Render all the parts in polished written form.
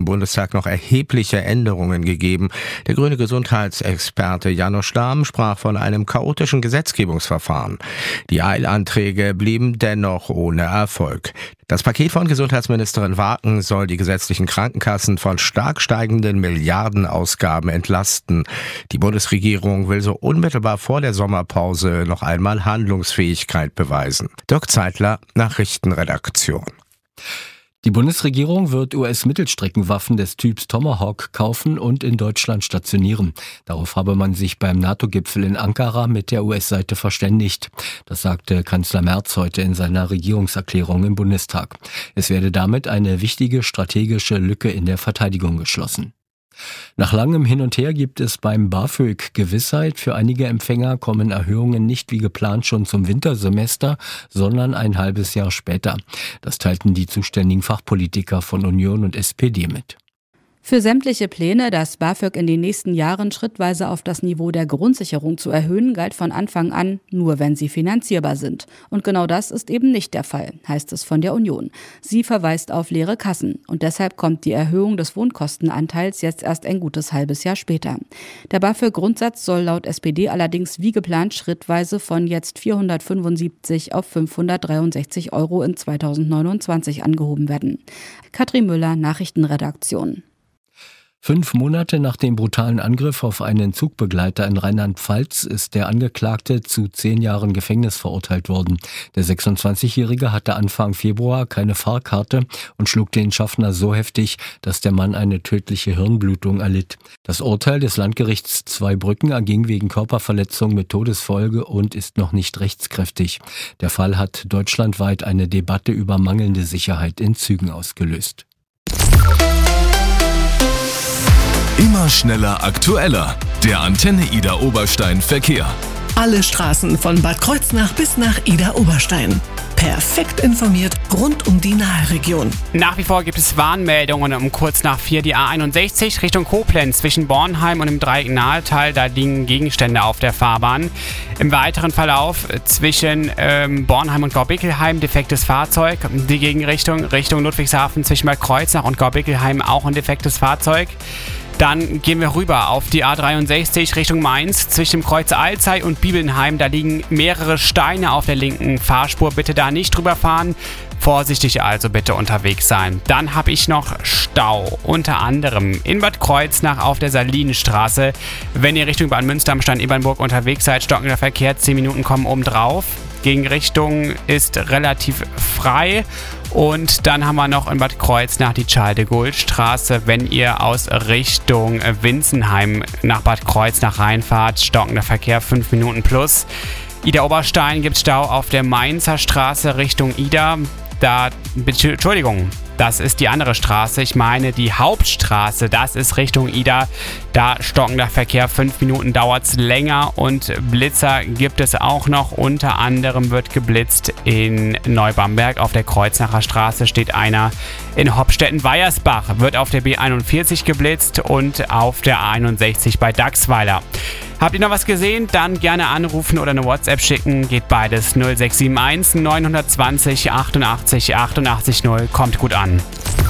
Bundestag noch erhebliche Änderungen gegeben. Der grüne Gesundheitsexperte János Lahm sprach von einem chaotischen Gesetzgebungsverfahren. Die Eilanträge blieben dennoch ohne Erfolg. Das Paket von Gesundheitsministerin Waken soll die gesetzlichen Krankenkassen von stark steigenden Milliardenausgaben entlasten. Die Bundesregierung will so unmittelbar vor der Sommerpause noch einmal Handlungsfähigkeit beweisen. Dirk Zeitler, Nachrichtenredaktion. Die Bundesregierung wird US-Mittelstreckenwaffen des Typs Tomahawk kaufen und in Deutschland stationieren. Darauf habe man sich beim NATO-Gipfel in Ankara mit der US-Seite verständigt. Das sagte Kanzler Merz heute in seiner Regierungserklärung im Bundestag. Es werde damit eine wichtige strategische Lücke in der Verteidigung geschlossen. Nach langem Hin und Her gibt es beim BAföG Gewissheit. Für einige Empfänger kommen Erhöhungen nicht wie geplant schon zum Wintersemester, sondern ein halbes Jahr später. Das teilten die zuständigen Fachpolitiker von Union und SPD mit. Für sämtliche Pläne, das BAföG in den nächsten Jahren schrittweise auf das Niveau der Grundsicherung zu erhöhen, galt von Anfang an, nur wenn sie finanzierbar sind. Und genau das ist eben nicht der Fall, heißt es von der Union. Sie verweist auf leere Kassen und deshalb kommt die Erhöhung des Wohnkostenanteils jetzt erst ein gutes halbes Jahr später. Der BAföG-Grundsatz soll laut SPD allerdings wie geplant schrittweise von jetzt 475 auf 563 € in 2029 angehoben werden. Katrin Müller, Nachrichtenredaktion. 5 Monate nach dem brutalen Angriff auf einen Zugbegleiter in Rheinland-Pfalz ist der Angeklagte zu 10 Jahren Gefängnis verurteilt worden. Der 26-Jährige hatte Anfang Februar keine Fahrkarte und schlug den Schaffner so heftig, dass der Mann eine tödliche Hirnblutung erlitt. Das Urteil des Landgerichts Zweibrücken erging wegen Körperverletzung mit Todesfolge und ist noch nicht rechtskräftig. Der Fall hat deutschlandweit eine Debatte über mangelnde Sicherheit in Zügen ausgelöst. Immer schneller, aktueller. Der Antenne Ida Oberstein Verkehr. Alle Straßen von Bad Kreuznach bis nach Ida Oberstein. Perfekt informiert rund um die Nahe-Region. Nach wie vor gibt es Warnmeldungen um kurz nach 4 die A61 Richtung Koblenz zwischen Bornheim und dem Dreieck Nahetal. Da liegen Gegenstände auf der Fahrbahn. Im weiteren Verlauf zwischen Bornheim und Gorbickelheim defektes Fahrzeug. Die Gegenrichtung Richtung Ludwigshafen zwischen Bad Kreuznach und Gorbickelheim auch ein defektes Fahrzeug. Dann gehen wir rüber auf die A63 Richtung Mainz zwischen dem Kreuz Alzey und Biebenheim. Da liegen mehrere Steine auf der linken Fahrspur. Bitte da nicht drüber fahren. Vorsichtig also bitte unterwegs sein. Dann habe ich noch Stau, unter anderem in Bad Kreuznach auf der Salinenstraße. Wenn ihr Richtung Bad Münster am Stand Ebernburg unterwegs seid, stockender Verkehr, 10 Minuten kommen obendrauf. Gegenrichtung ist relativ frei. Und dann haben wir noch in Bad Kreuznach die Charles-de-Gaulle-Straße. Wenn ihr aus Richtung Winzenheim nach Bad Kreuznach reinfahrt, stockender Verkehr, 5 Minuten plus. Ida Oberstein gibt Stau auf der Mainzer Straße Richtung Ida. Das ist die andere Straße. Ich meine die Hauptstraße, das ist Richtung Ida. Da stockender Verkehr, 5 Minuten dauert es länger und Blitzer gibt es auch noch. Unter anderem wird geblitzt in Neubamberg. Auf der Kreuznacher Straße steht einer. In Hopstetten-Weiersbach wird auf der B41 geblitzt und auf der A61 bei Dachsweiler. Habt ihr noch was gesehen? Dann gerne anrufen oder eine WhatsApp schicken. Geht beides 0671 920 88 88 0. Kommt gut an.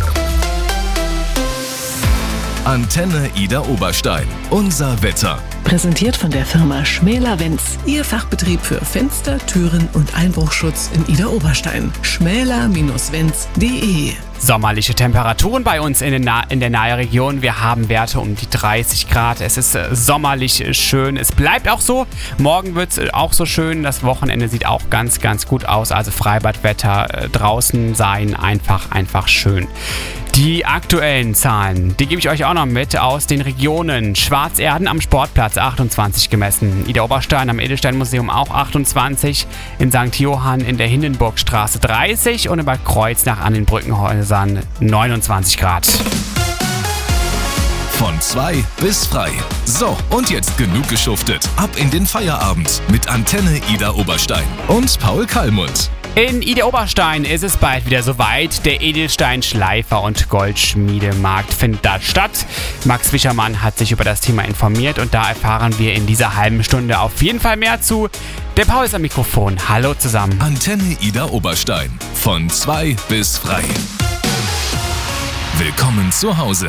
Antenne Ida Oberstein. Unser Wetter. Präsentiert von der Firma Schmäler-Wenz. Ihr Fachbetrieb für Fenster, Türen und Einbruchschutz in Ida Oberstein. schmäler-wenz.de. Sommerliche Temperaturen bei uns in der Nahe-Region. Wir haben Werte um die 30 Grad. Es ist sommerlich schön. Es bleibt auch so. Morgen wird es auch so schön. Das Wochenende sieht auch ganz, ganz gut aus. Also Freibadwetter, draußen sein, einfach schön. Die aktuellen Zahlen, die gebe ich euch auch noch mit aus den Regionen. Schwarzerden am Sportplatz 28 gemessen. Ida Oberstein am Edelsteinmuseum auch 28. In St. Johann in der Hindenburgstraße 30 und in Bad Kreuznach an den Brückenhäusern 29 Grad. Von 2 bis frei. So, und jetzt genug geschuftet. Ab in den Feierabend mit Antenne Ida Oberstein und Paul Kallmund. In Ida Oberstein ist es bald wieder soweit. Der Edelstein-Schleifer- und Goldschmiedemarkt findet da statt. Max Wischermann hat sich über das Thema informiert und da erfahren wir in dieser halben Stunde auf jeden Fall mehr zu. Der Paul ist am Mikrofon. Hallo zusammen. Antenne Ida Oberstein. Von 2 bis frei. Willkommen zu Hause.